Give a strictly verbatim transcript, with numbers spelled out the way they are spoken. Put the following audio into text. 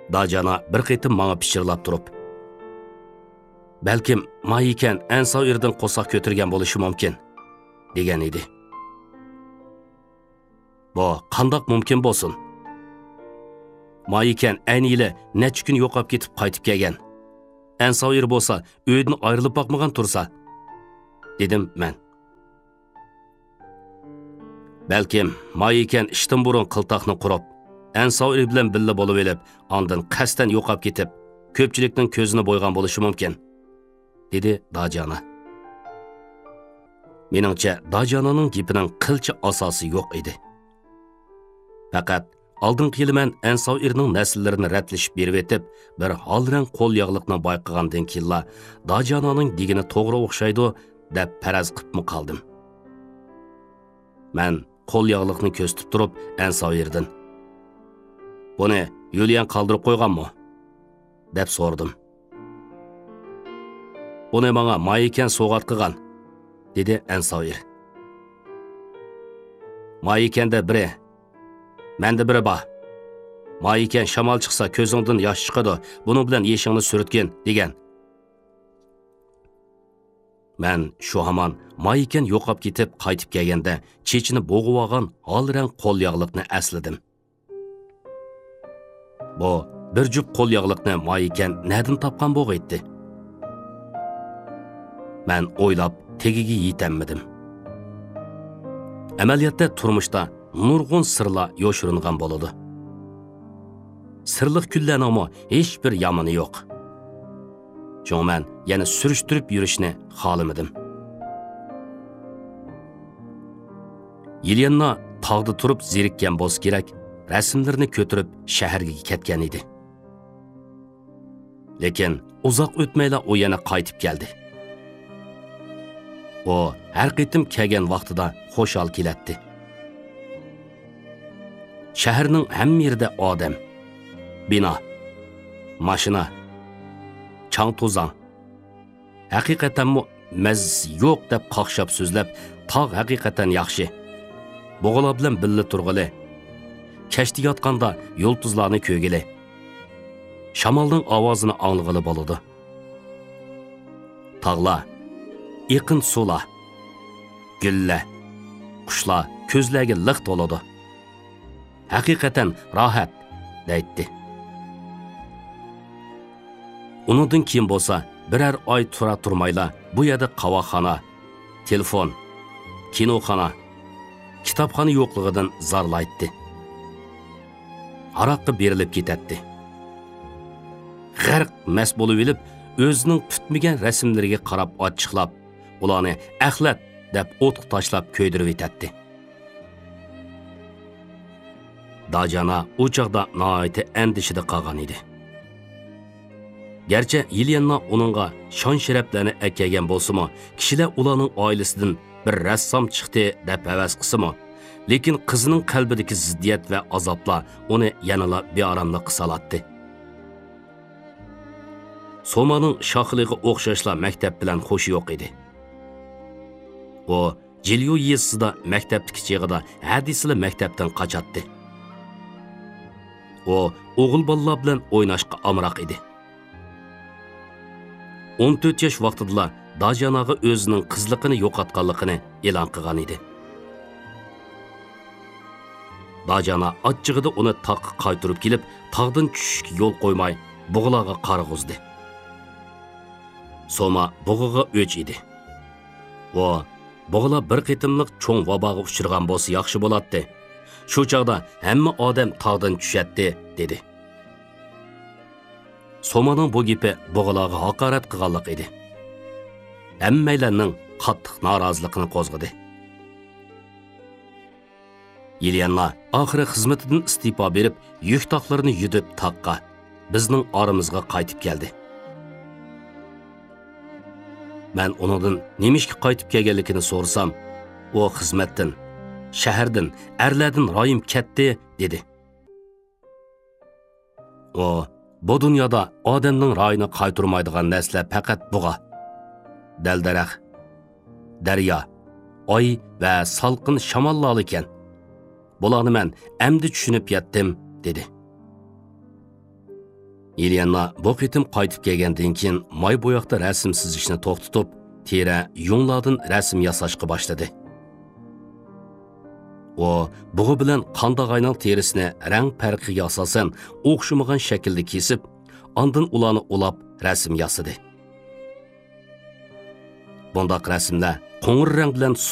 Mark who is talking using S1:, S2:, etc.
S1: Dajana bir qitim manga pichirlab turib, balkim Mayikan Ansavirdan qo'saq ko'tirgan bo'lishi mumkin, degan edi. Bu qandoq mumkin bo'lsin? Mayikan ayniyle necha kun yo'qolib ketib qaytib kelgan. Ansavir bo'lsa, uydan ayrilib boqmagan tursa, dedim men. Balkim Mayikan ishdan burun qiltaqni qurib, Ansavir bilan billa bo'lib elib, ondan qasdan yo'qolib ketib, ko'pchilikning ko'zini bo'ygan bo'lishi mumkin, dedi Dajana. Meningcha Dajananing gapining qilcha asosi yo'q edi. Faqat oldingi yili men Ansavirning naslarini ratlashib berib etib, bir holrang qo'l yog'liqni bayqagandan keyin Dajananing digini to'g'ri o'xshaydi deb faraz qilib qoldim. Men qo'l yog'liqni ko'zitib turib Ansavirdan, "Buni Yulian qoldirib qo'yganmi?" deb so'radim. "Buni menga Mayikan sovg'at qilgan", dedi Ansavir. "Mayikanda biri, menda biri bor. Mayikan shamol chiqsa ko'zingdan yosh chiqadi, buning bilan yeshingni suritgin", degan. Men shu hamon Mayikan yo'qolib ketib qaytib kelganda chechini bo'g'ib olgan holrang qo'l yog'liqni esladim. Bu bir jup qo'l yog'liqni Mayikan nerdan topgan bo'g'aydi? Men o'ylab tegiga yetenmedim. Amaliyotda turmushda nurg'un sirlar yoshiringan bo'ladi. Sirliq kunlarning hech bir yomoni yo'q. Chunki men yana surishtirib yurishni xohlamadim. Yelena tog'da turib zerikkan bo'lsa kerak, rasmlarni ko'tirib shaharga ketgan edi. Lekin uzoq o'tmayla u yana qaytib keldi. O har qitim kelgan vaqtida xo'shal kelatdi. Shaharning hamma yerida odam, bino, mashina, chang to'zon. Haqiqatan maz yo'q deb qaqshab so'zlab, tog' haqiqatan yaxshi. Bo'g'alar bilan billa turg'ili. Kashti yotganda yulduzlarni ko'gili. Shamolning ovozini anglag'ili bo'ladi. Tog'lar, yaqin suvlar, gullar, qushlar ko'zlarga liq to'ladi. Haqiqatan rohat, deydi. Uningdan keyin bo'lsa, birer oy tura turmayla bu yerda qavoxona, telefon, kinoxona, kitobxona yo'qligidan zarlaydi. Aroqqa berilib ketadi. G'arq mas bo'lib elib, o'zining tutmagan rasmlariga qarab ochiqlab, ularni axlat deb o'tq tashlab ko'ydirib etadi. Dajana u chaqda nihoyatda andishida qolgan edi. Gerçi Yelena onunğa şan şereflerini ekkeyen bolsa-mı, kişiler ulanın ailesinden bir ressam çıktı dep heves qısı-mı, lekin kızının kalbideki ziddiyet ve azapla onu yanıla bir aramda kısalattı. Soma'nın şahlığı oxşaşla mektep bilen hoşu yok idi. O, Cilyo yezisida mekteptiki çağıda hadisili mektepten kaçattı. O, oğul balla bilen oynaşqa amraq idi. o'n to'rt yosh vaqtida Dajanaga o'zining qizliqini yo'qotganligini e'lon qilgan edi. Dajana achchig'ida uni taqqa qaytirib kelib, tog'dan tushishga yo'l qo'ymay, bug'laga qarg'uzdi. Soma bug'iga o'ch edi. Va bug'la bir qitimliq cho'ng vaboga uchirgan bo'lsa yaxshi bo'ladi. Shu chaqda hamma odam tog'dan tushadi, dedi. Soma'nın bu gipi bug'laga haqorat qilganlik edi. Hammalarning qattiq noroziligini qo'zg'adi. Yelena oxiri xizmatidan istifa berib, yuk taqlarini yudib taqqa, bizning oramizga qaytib keldi. Men uningdan nemishga qaytib kelganligini so'rsam, u xizmatdan, shahardan, erlardan royim ketdi, dedi. O bu dunyoda odamning royini qaytarmaydigan narsa faqat buğa, daldarax, daryo, oy va salqin shamollar ekan. Bularni men endi tushunib yetdim, dedi. Elena bu qitim qaytib kelgandan keyin may bo'yoqda rasm chizishni to'xtatib, teri yunglardan rasm yasashga boshladi. O, bug'i bilan qandag'ayning terisini rang farqiga asosan o'xshamagan shaklda kesib, ondan ularni ulab rasm yasadi. Bundaq rasmlar qo'ng'ir rang bilan